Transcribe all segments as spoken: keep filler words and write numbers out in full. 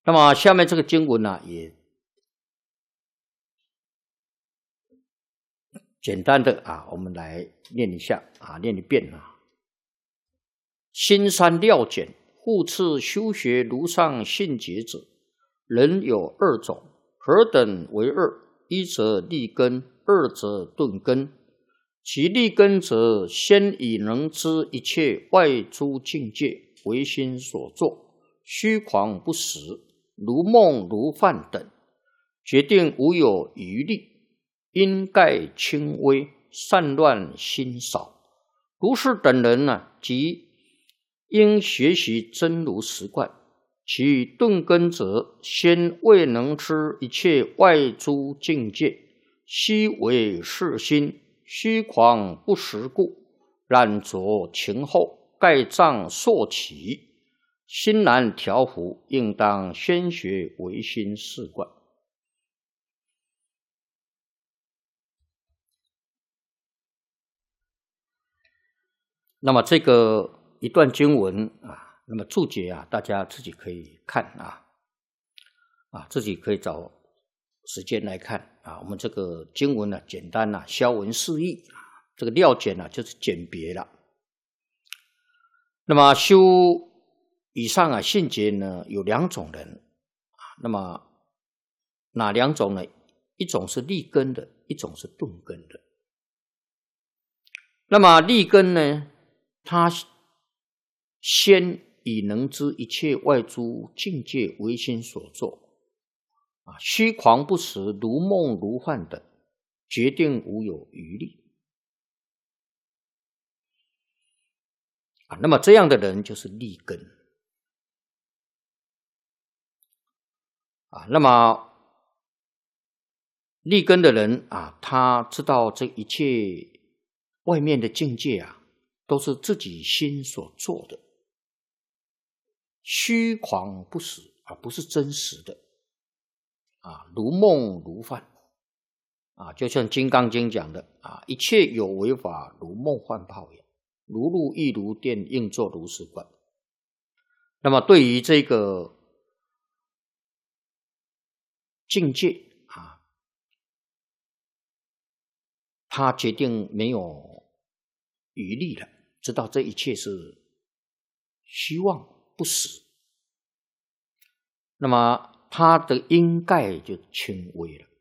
那么下面这个经文呢、啊，也简单的啊，我们来念一下啊，念一遍啊。新山料简，复次修学如上信解者，人有二种，何等为二？一则立根，二则顿根。其立根者，先以能知一切外诸境界为心所作，虚诳不实，如梦如幻等，决定无有余力。因盖轻微，散乱心少。如是等人呢、啊，即应学习真如实观。其顿根者，先未能知一切外诸境界，悉为是心，虚诳不实故，染着情后，盖障烁起，心难调伏，应当先学唯心是观。那么这个一段经文啊，那么注解啊，大家自己可以看啊，啊，自己可以找时间来看啊。我们这个经文呢、啊，简单啊，消文释义啊，这个料简呢、啊，就是简别了。那么修以上啊信解呢，有两种人啊，那么哪两种呢？一种是立根的，一种是顿根的。那么立根呢？他先以能知一切外诸境界为心所作，啊，虚诳不实，如梦如幻等，决定无有余力。啊，那么这样的人就是立根。啊，那么立根的人啊，他知道这一切外面的境界啊，都是自己心所做的，虚诳不实，而不是真实的啊，如梦如幻啊，就像《金刚经》讲的啊，一切有为法，如梦幻泡影，如露亦如电，应作如是观。那么对于这个境界啊，他决定没有余力了，知道这一切是虚妄不实，那么他的因盖就轻微了，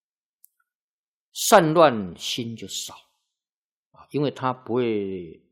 散乱心就少啊，因为他不会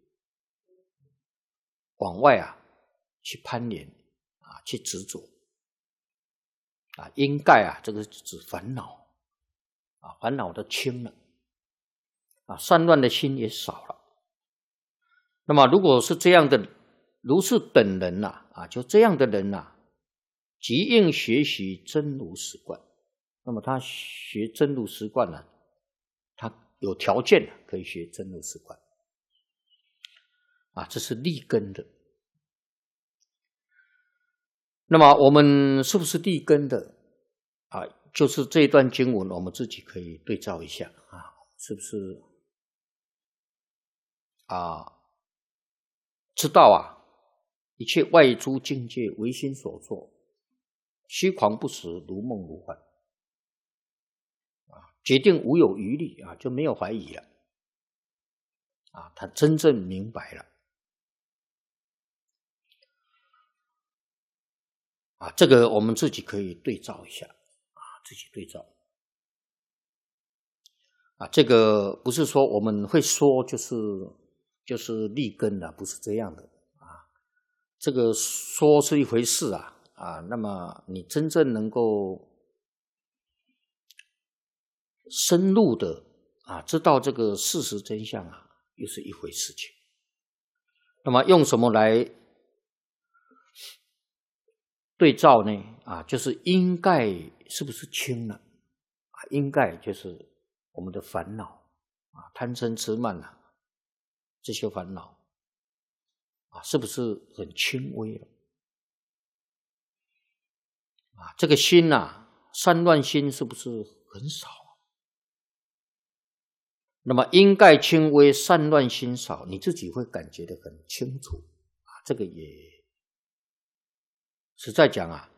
往外啊去攀连啊，去执着啊，因盖啊，这个指烦恼啊，烦恼都轻了啊，散乱的心也少了。那么如果是这样的，如是等人呐、啊，啊，就这样的人呐、啊，即应学习真如实观。那么他学真如实观呢、啊，他有条件可以学真如实观啊，这是立根的。那么我们是不是立根的啊？就是这一段经文，我们自己可以对照一下啊，是不是啊？知道啊，一切外诸境界唯心所作，虚诳不实，如梦如幻啊，决定无有余力啊，就没有怀疑了啊，他真正明白了啊，这个我们自己可以对照一下啊，自己对照啊，这个不是说我们会说就是就是立根的，不是这样的啊，这个说是一回事啊啊，那么你真正能够深入的啊，知道这个事实真相啊，又是一回事情。那么用什么来对照呢？啊，就是因盖是不是轻了？啊，因盖就是我们的烦恼啊，贪嗔痴慢啊，这些烦恼啊，是不是很轻微了？啊，这个心啊，散乱心是不是很少？那么因盖轻微，散乱心少，你自己会感觉得很清楚啊。这个也实在讲啊，